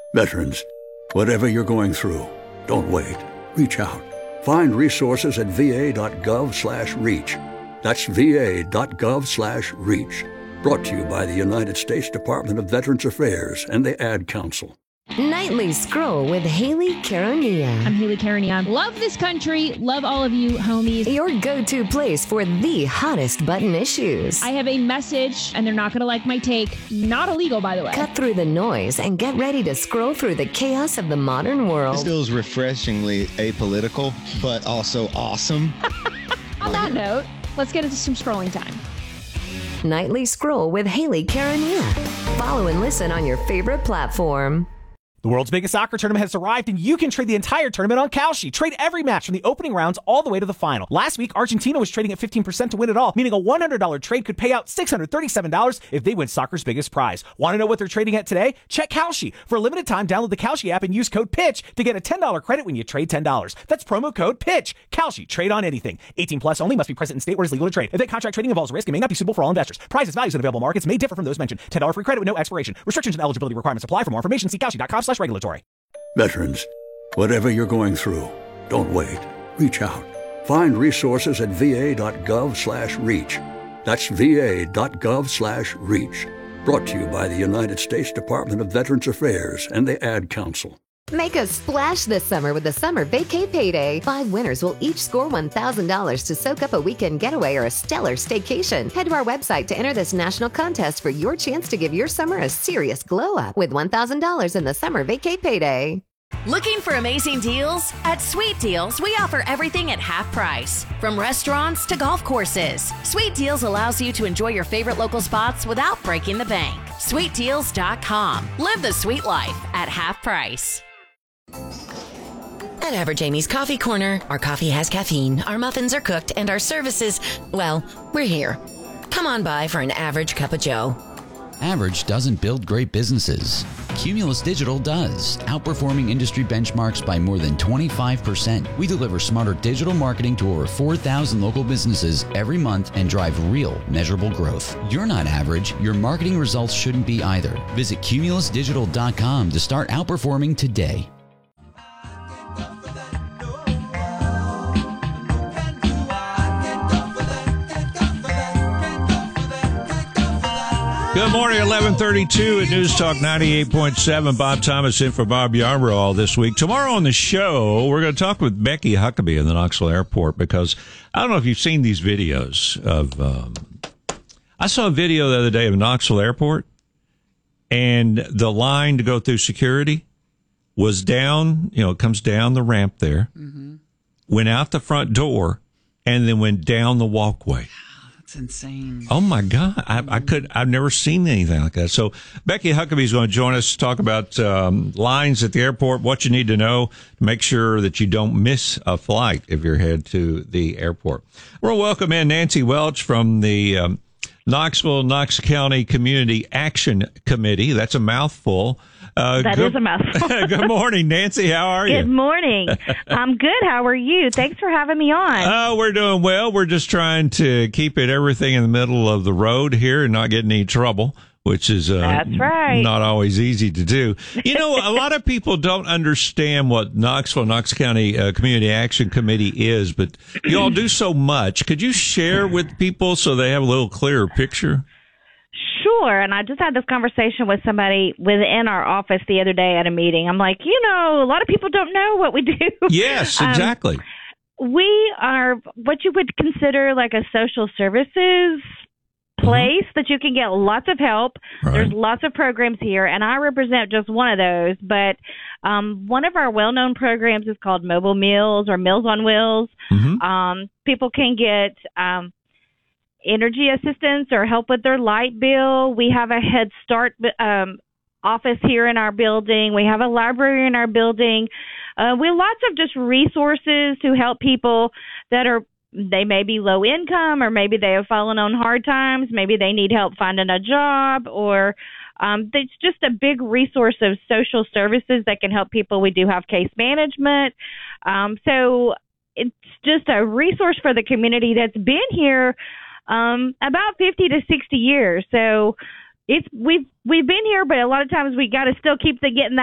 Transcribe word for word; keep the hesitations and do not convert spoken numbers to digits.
Veterans, whatever you're going through, don't wait. Reach out. Find resources at va.gov slash reach. That's va.gov slash reach. Brought to you by the United States Department of Veterans Affairs and the Ad Council. Nightly Scroll with Haley Caronia. I'm Haley Caronia. Love this country. Love all of you, homies. Your go-to place for the hottest button issues. I have a message, and they're not going to like my take. Not illegal, by the way. Cut through the noise and get ready to scroll through the chaos of the modern world. This feels refreshingly apolitical, but also awesome. On that note, let's get into some scrolling time. Nightly Scroll with Haley Caronia. Follow and listen on your favorite platform. The world's biggest soccer tournament has arrived, and you can trade the entire tournament on Kalshi. Trade every match from the opening rounds all the way to the final. Last week, Argentina was trading at fifteen percent to win it all, meaning a one hundred dollars trade could pay out six hundred thirty-seven dollars if they win soccer's biggest prize. Want to know what they're trading at today? Check Kalshi. For a limited time, download the Kalshi app and use code PITCH to get a ten dollars credit when you trade ten dollars. That's promo code PITCH. Kalshi. Trade on anything. eighteen plus only. Must be present in state where it's legal to trade. If that contract trading involves risk, it may not be suitable for all investors. Prices, values, and available markets may differ from those mentioned. ten dollars free credit with no expiration. Restrictions and eligibility requirements apply. For more information, see kalshi.com slash regulatory. Veterans, whatever you're going through, don't wait. Reach out. Find resources at va.gov slash reach. That's va.gov slash reach. Brought to you by the United States Department of Veterans Affairs and the Ad Council. Make a splash this summer with the Summer Vacay Payday. Five winners will each score one thousand dollars to soak up a weekend getaway or a stellar staycation. Head to our website to enter this national contest for your chance to give your summer a serious glow-up with one thousand dollars in the Summer Vacay Payday. Looking for amazing deals? At Sweet Deals, we offer everything at half price. From restaurants to golf courses, Sweet Deals allows you to enjoy your favorite local spots without breaking the bank. sweet deals dot com. Live the sweet life at half price. At Average Amy's Coffee Corner, our coffee has caffeine, our muffins are cooked, and our services, well, we're here. Come on by for an average cup of joe. Average doesn't build great businesses. Cumulus Digital does, outperforming industry benchmarks by more than twenty-five percent. We deliver smarter digital marketing to over four thousand local businesses every month and drive real, measurable growth. You're not average. Your marketing results shouldn't be either. Visit cumulus digital dot com to start outperforming today. Good morning, eleven thirty-two at News Talk ninety-eight point seven. Bob Thomas in for Bob Yarborough this week. Tomorrow on the show, we're going to talk with Becky Huckabee in the Knoxville airport because I don't know if you've seen these videos of, um, I saw a video the other day of Knoxville airport and the line to go through security was down, you know, it comes down the ramp there, mm-hmm. went out the front door and then went down the walkway. It's insane. Oh my God. I, I could, I've never seen anything like that. So Becky Huckabee is going to join us to talk about um, lines at the airport, what you need to know to make sure that you don't miss a flight if you're headed to the airport. We'll welcome in Nancy Welch from the um, Knoxville, Knox County Community Action Committee. That's a mouthful. Uh, that good, is a mouthful. Good morning, Nancy. How are you? Good morning. I'm good. How are you? Thanks for having me on. Oh, we're doing well. We're just trying to keep it everything in the middle of the road here and not get any trouble, which is uh, That's right. not always easy to do. You know, a lot of people don't understand what Knoxville, Knox County uh, Community Action Committee is, but you all do so much. Could you share with people so they have a little clearer picture? Sure, and I just had this conversation with somebody within our office the other day at a meeting. I'm like, you know, a lot of people don't know what we do. Yes, exactly. Um, we are what you would consider like a social services place mm-hmm. that you can get lots of help. Right. There's lots of programs here, and I represent just one of those. But um, one of our well-known programs is called Mobile Meals or Meals on Wheels. Mm-hmm. Um, people can get um, energy assistance or help with their light bill. We have a Head Start um, office here in our building. We have a library in our building. Uh, we have lots of just resources to help people that are, they may be low income, or maybe they have fallen on hard times. Maybe they need help finding a job, or um, it's just a big resource of social services that can help people. We do have case management. Um, so it's just a resource for the community that's been here Um, about fifty to sixty years. So it's we've we've been here, but a lot of times we got to still keep the getting that